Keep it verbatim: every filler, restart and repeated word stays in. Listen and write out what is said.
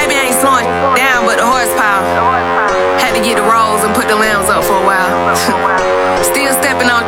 baby ain't slowing down, but the horsepower. Had to get the rolls and put the lambs up for a while.